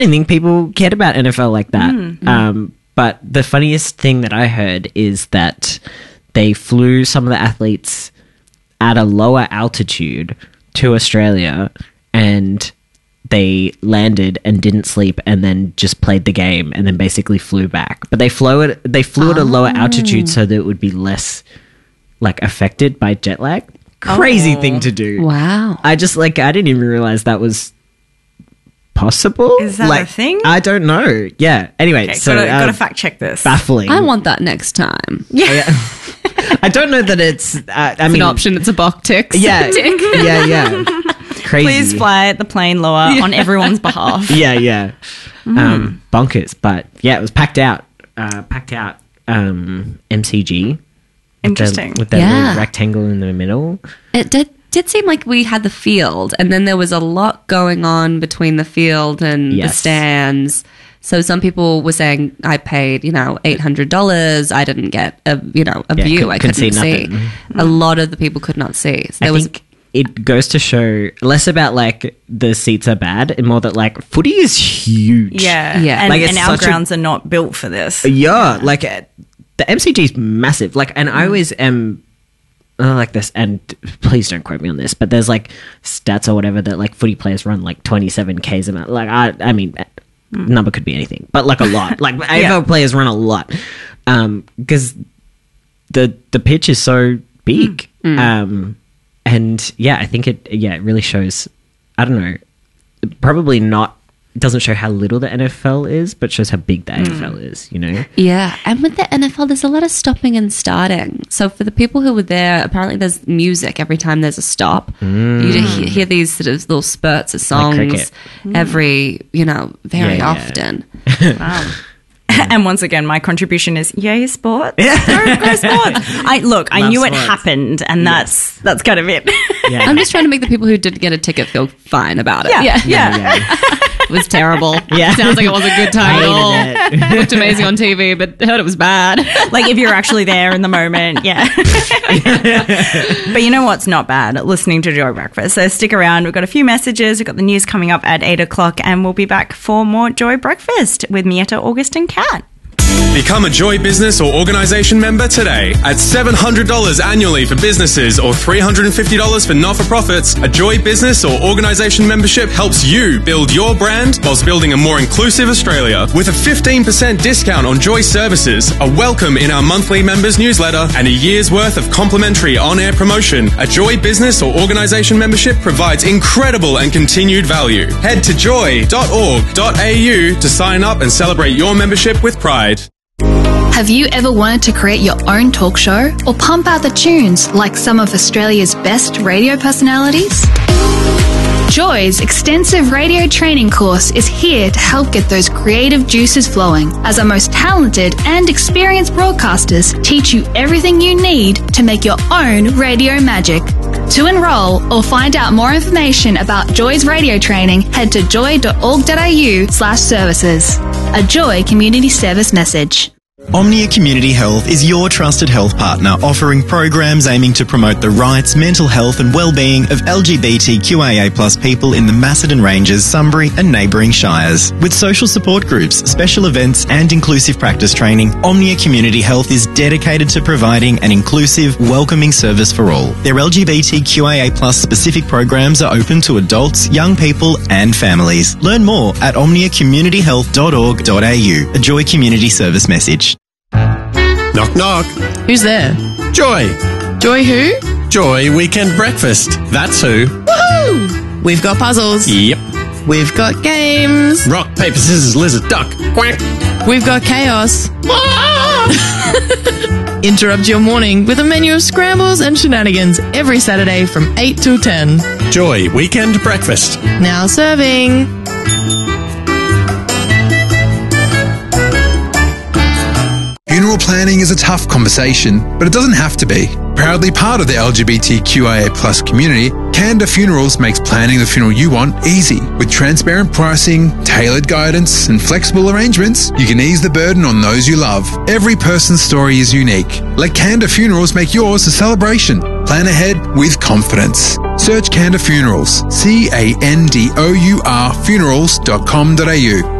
didn't think people cared about NFL like that. But the funniest thing that I heard is that they flew some of the athletes at a lower altitude to Australia, and they landed and didn't sleep and then just played the game and then basically flew back. But they flew at a lower altitude so that it would be less like affected by jet lag. Crazy thing to do. Wow. I didn't even realize that was possible. Is that a thing? I don't know. Yeah. Anyway, Okay, so gotta fact check this. baffling. I want that next time. Yeah. I don't know that it's. It's an option. It's a box tick. Yeah. Yeah. Crazy. Please fly the plane lower on everyone's behalf. Yeah. Bonkers, but yeah, it was packed out. MCG. Interesting. With that little rectangle in the middle. It did seem like we had the field, and then there was a lot going on between the field and the stands. So some people were saying, I paid, $800. I didn't get a view. I couldn't see. A lot of the people could not see. So I think it goes to show less about like the seats are bad and more that like footy is huge. Yeah. Yeah. And our grounds are not built for this. Yeah. Like the MCG is massive. Like, and I always am like this, and please don't quote me on this, but there's like stats or whatever that like footy players run like 27 Ks a month. Like, I mean, number could be anything, but like a lot. Like AFL players run a lot because the pitch is so big. And yeah, I think it really shows, I don't know, probably not, it doesn't show how little the NFL is, but shows how big the AFL is, Yeah, and with the NFL, there's a lot of stopping and starting. So for the people who were there, apparently there's music every time there's a stop. You hear these sort of little spurts of songs cricket. every, very often. Wow. And once again, my contribution is yay sports. Go sports. I knew it happened, and that's kind of it. Yeah. I'm just trying to make the people who did get a ticket feel fine about it. Yeah. It was terrible. Yeah. Sounds like it wasn't a good time at all. It looked amazing on TV, but heard it was bad. Like if you're actually there in the moment, yeah. But you know what's not bad? Listening to Joy Breakfast. So stick around. We've got a few messages. We've got the news coming up at 8 o'clock, and we'll be back for more Joy Breakfast with Mietta, August and Kat. Become a Joy business or organisation member today. At $700 annually for businesses or $350 for not-for-profits, a Joy business or organisation membership helps you build your brand whilst building a more inclusive Australia. With a 15% discount on Joy services, a welcome in our monthly members newsletter, and a year's worth of complimentary on-air promotion, a Joy business or organisation membership provides incredible and continued value. Head to joy.org.au to sign up and celebrate your membership with pride. Have you ever wanted to create your own talk show or pump out the tunes like some of Australia's best radio personalities? Joy's extensive radio training course is here to help get those creative juices flowing as our most talented and experienced broadcasters teach you everything you need to make your own radio magic. To enrol or find out more information about Joy's radio training, head to joy.org.au/services. A Joy Community Service message. Omnia Community Health is your trusted health partner, offering programs aiming to promote the rights, mental health and well-being of LGBTQIA+ people in the Macedon Ranges, Sunbury and neighbouring shires. With social support groups, special events and inclusive practice training, Omnia Community Health is dedicated to providing an inclusive, welcoming service for all. Their LGBTQIA+ specific programs are open to adults, young people and families. Learn more at omniacommunityhealth.org.au. A Joy Community Service message. Knock, knock. Who's there? Joy. Joy who? Joy Weekend Breakfast. That's who. Woohoo! We've got puzzles. Yep. We've got games. Rock, paper, scissors, lizard, duck. Quack. We've got chaos. Interrupt your morning with a menu of scrambles and shenanigans every Saturday from 8 till 10. Joy Weekend Breakfast. Now serving. Funeral planning is a tough conversation, but it doesn't have to be. Proudly part of the LGBTQIA+ community, Canada Funerals makes planning the funeral you want easy. With transparent pricing, tailored guidance, and flexible arrangements, you can ease the burden on those you love. Every person's story is unique. Let Canada Funerals make yours a celebration. Plan ahead with confidence. Search Candour Funerals, CANDOUR funerals.com.au.